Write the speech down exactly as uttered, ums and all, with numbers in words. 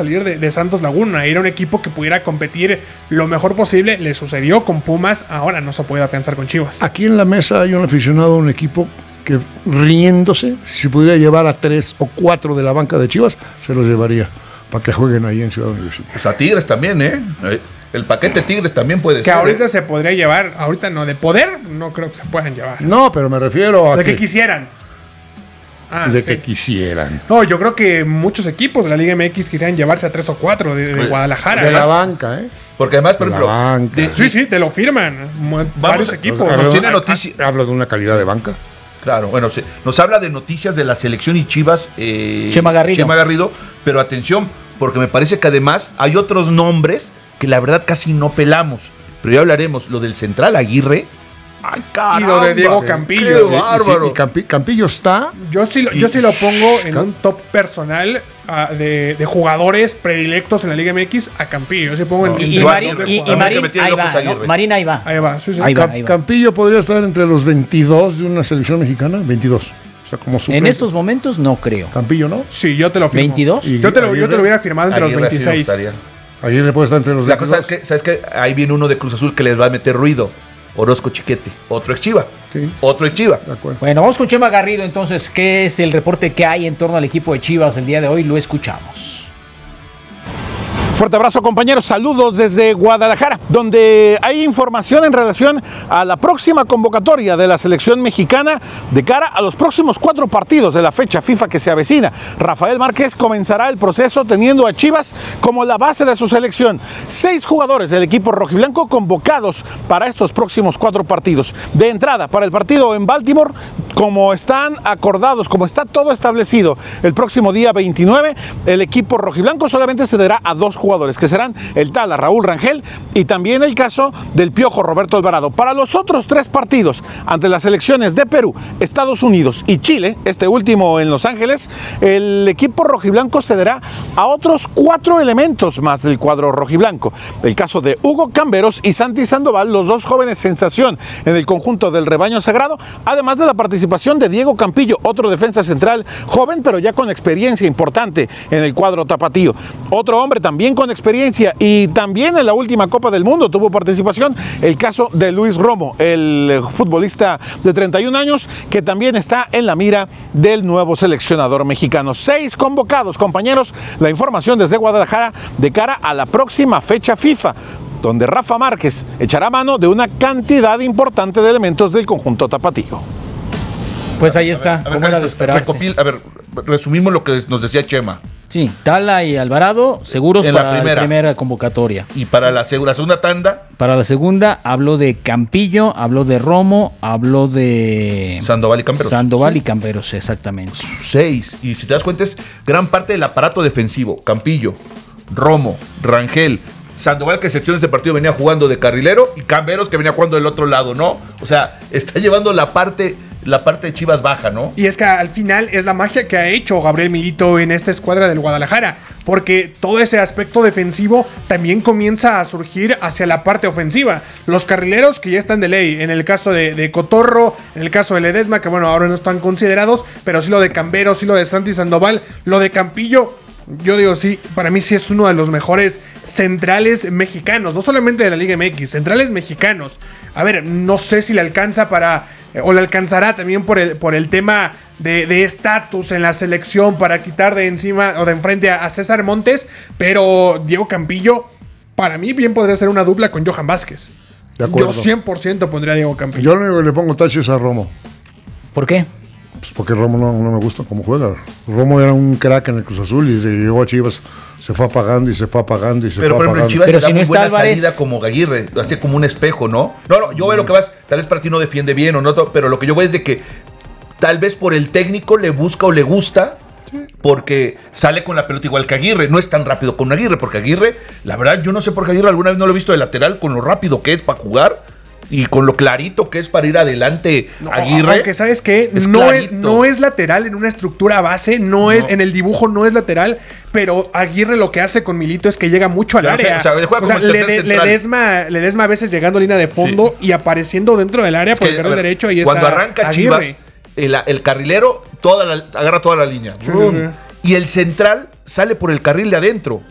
salir de, de Santos Laguna. Era un equipo que pudiera competir lo mejor posible. Le sucedió con Pumas, ahora no se puede afianzar con Chivas. Aquí en la mesa hay un aficionado a un equipo que, riéndose, si pudiera llevar a tres o cuatro de la banca de Chivas, se los llevaría para que jueguen ahí en Ciudad Universitaria. Pues a Tigres también, ¿eh? El paquete Tigres también puede que ser. Que ahorita ¿eh? se podría llevar, ahorita no, de poder, no creo que se puedan llevar. No, pero me refiero a de que, que quisieran. Ah, de sí. que quisieran. No, yo creo que muchos equipos de la Liga M X quisieran llevarse a tres o cuatro de, de Pues, Guadalajara. De además, la banca, ¿eh? Porque además, por De la ejemplo, banca. de- sí, sí, te lo firman. Varios a- equipos. nos tiene Hablo- noticia- Hablo de una calidad de banca. Claro, bueno, se- nos habla de noticias de la selección y Chivas. Eh, Chema Garrido. Chema Garrido, pero atención, porque me parece que además hay otros nombres que la verdad casi no pelamos. Pero ya hablaremos, lo del central Aguirre. ¡Ay, caramba! Y lo de Diego Sí, Campillo. ¡Qué Sí, Sí, bárbaro! y Campi- Campillo está. Yo sí, lo- yo sí lo pongo en un top personal uh, de, de jugadores predilectos en la Liga M X a Campillo. Yo sí pongo en, No, en Y, y, Igual, Marín, no, y, y no, Marín, que metía ahí López va, ¿no? Aguirre. Marín ahí va. Ahí va, sí, sí. Ahí va, Cam- ahí va. Campillo podría estar entre los veintidós de una selección mexicana. veintidós. O sea, como En suplente. estos momentos no creo. Campillo, ¿no? Sí, yo te lo firmo. ¿veintidós? Y- Yo te, lo, yo Aguirre. te lo hubiera firmado entre Aguirre los sí me veintiséis. gustaría. Aguirre puede estar entre los La veintidós. cosa es que, ¿sabes qué? Ahí viene uno de Cruz Azul que les va a meter ruido. Orozco Chiquete. Otro ex Chiva. Sí. Otro ex Chiva. De acuerdo. Bueno, vamos con Chema Garrido entonces. ¿Qué es el reporte que hay en torno al equipo de Chivas el día de hoy? Lo escuchamos. Fuerte abrazo, compañeros. Saludos desde Guadalajara, donde hay información en relación a la próxima convocatoria de la selección mexicana de cara a los próximos cuatro partidos de la fecha FIFA que se avecina. Rafael Márquez comenzará el proceso teniendo a Chivas como la base de su selección. Seis jugadores del equipo rojiblanco convocados para estos próximos cuatro partidos. De entrada, para el partido en Baltimore, como están acordados, como está todo establecido, el próximo día veintinueve, el equipo rojiblanco solamente cederá a dos jugadores, que serán el Tala Raúl Rangel y también el caso del Piojo Roberto Alvarado. Para los otros tres partidos, ante las selecciones de Perú, Estados Unidos y Chile, este último en Los Ángeles, el equipo rojiblanco cederá a otros cuatro elementos más del cuadro rojiblanco. El caso de Hugo Camberos y Santi Sandoval, los dos jóvenes sensación en el conjunto del rebaño sagrado, además de la participación de Diego Campillo, otro defensa central joven, pero ya con experiencia importante en el cuadro tapatío. Otro hombre también con experiencia y también en la última Copa del Mundo tuvo participación, el caso de Luis Romo, el futbolista de treinta y un años que también está en la mira del nuevo seleccionador mexicano. Seis convocados, compañeros, la información desde Guadalajara de cara a la próxima fecha FIFA, donde Rafa Márquez echará mano de una cantidad importante de elementos del conjunto tapatío. Pues ahí está, A ver, como era de entonces, esperarse. recopil- a ver, resumimos lo que nos decía Chema. Sí, Tala y Alvarado seguros En la para la primera. primera convocatoria. Y para la segunda, segunda tanda, Para la segunda habló de Campillo, habló de Romo, habló de Sandoval y Camberos. Sandoval y Camberos, exactamente. Seis. Y si te das cuenta, es gran parte del aparato defensivo. Campillo, Romo, Rangel, Sandoval, que secciones de partido venía jugando de carrilero, y Camberos, que venía jugando del otro lado, ¿no? O sea, está llevando la parte, la parte de Chivas baja, ¿no? Y es que al final es la magia que ha hecho Gabriel Milito en esta escuadra del Guadalajara, porque todo ese aspecto defensivo también comienza a surgir hacia la parte ofensiva. Los carrileros que ya están de ley, en el caso de, de Cotorro, en el caso de Ledesma, que bueno, ahora no están considerados, pero sí lo de Camberos, sí lo de Santi Sandoval, lo de Campillo. Yo digo, sí, para mí sí es uno de los mejores centrales mexicanos, no solamente de la Liga M X, centrales mexicanos. A ver, no sé si le alcanza para, eh, o le alcanzará también por el, por el tema de estatus en la selección para quitar de encima o de enfrente a, a César Montes, pero Diego Campillo, para mí bien podría ser una dupla con Johan Vázquez. De acuerdo. Yo cien por ciento pondría a Diego Campillo. Yo lo único que le pongo tacho es a Romo. ¿Por qué? Pues porque Romo no, no me gusta cómo juega. Romo era un crack en el Cruz Azul y llegó a Chivas, se fue apagando y se fue apagando y se Pero fue por ejemplo, en apagando. Chivas Pero le da si no muy está buena Álvarez- salida como Aguirre, así como un espejo, ¿no? No, no, yo veo lo que vas, tal vez para ti no defiende bien o no, pero lo que yo veo es de que tal vez por el técnico le busca o le gusta, porque sale con la pelota igual que Aguirre. No es tan rápido con Aguirre, porque Aguirre, la verdad, yo no sé por qué Aguirre alguna vez no lo he visto de lateral con lo rápido que es para jugar y con lo clarito que es para ir adelante. No, Aguirre. aunque sabes que es no, es, clarito. no es lateral en una estructura base, no es, No. en el dibujo no es lateral, pero Aguirre lo que hace con Milito es que llega mucho al Ya, o sea, área. o sea, le juega como el tercer Lede- central. Ledesma, Ledesma a veces llegando a línea de fondo y apareciendo dentro del área Es por que, el a carril ver, derecho y cuando está arranca Aguirre. Chivas, el, el carrilero toda la- agarra toda la línea. Sí, ¡Bum! sí, sí. Y el central sale por el carril de adentro.